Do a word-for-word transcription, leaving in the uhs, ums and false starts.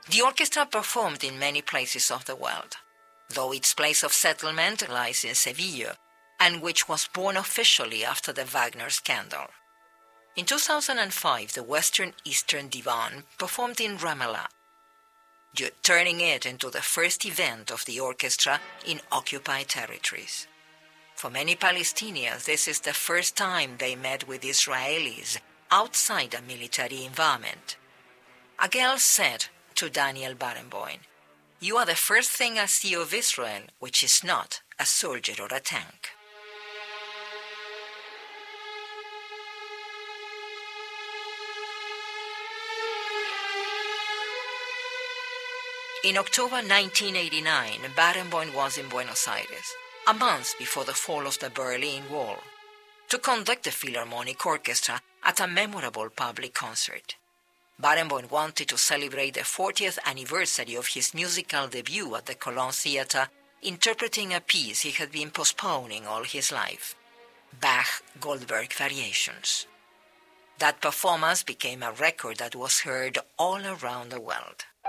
The orchestra performed in many places of the world, though its place of settlement lies in Seville, and which was born officially after the Wagner scandal. In two thousand five, the Western Eastern Divan performed in Ramallah, turning it into the first event of the orchestra in occupied territories. For many Palestinians, this is the first time they met with Israelis outside a military environment. A girl said to Daniel Barenboim, "You are the first thing I see of Israel, which is not a soldier or a tank." In October nineteen eighty-nine, Barenboim was in Buenos Aires, a month before the fall of the Berlin Wall, to conduct the Philharmonic Orchestra at a memorable public concert. Barenboim wanted to celebrate the fortieth anniversary of his musical debut at the Cologne Theatre, interpreting a piece he had been postponing all his life, Bach Goldberg Variations. That performance became a record that was heard all around the world.